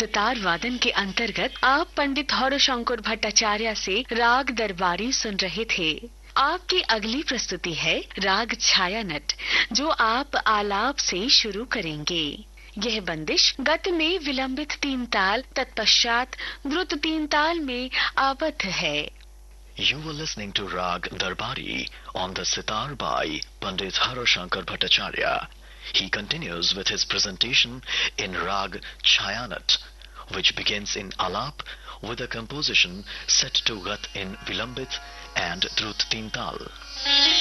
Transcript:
सितार वादन के अंतर्गत आप पंडित हौरशंकर भट्टाचार्य से राग दरबारी सुन रहे थे। आपकी अगली प्रस्तुति है राग छायानट, जो आप आलाप से शुरू करेंगे। यह बंदिश गत में विलंबित 3 ताल तत्पश्चात द्रुत 3 ताल में आबद्ध है। You were listening to Rag Darbari on the sitar by Pandit Harashankar Bhattacharya. He continues with his presentation in Rag Chayanat, which begins in Alap with a composition set to Gat in Vilambit and Drut Tintal.